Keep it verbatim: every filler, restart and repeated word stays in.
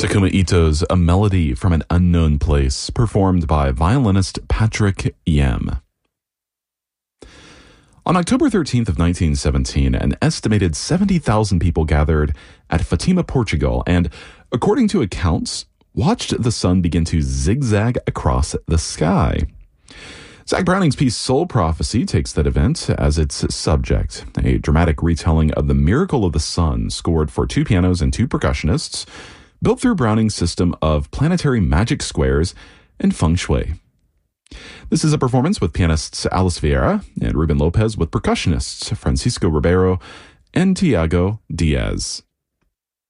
Takuma Ito's A Melody from an Unknown Place, performed by violinist Patrick Yem. On October thirteenth of nineteen seventeen, an estimated seventy thousand people gathered at Fatima, Portugal, and, according to accounts, watched the sun begin to zigzag across the sky. Zach Browning's piece Soul Prophecy takes that event as its subject, a dramatic retelling of the miracle of the sun scored for two pianos and two percussionists, built through Browning's system of planetary magic squares and feng shui. This is a performance with pianists Alice Vieira and Ruben Lopez, with percussionists Francisco Ribeiro and Tiago Diaz.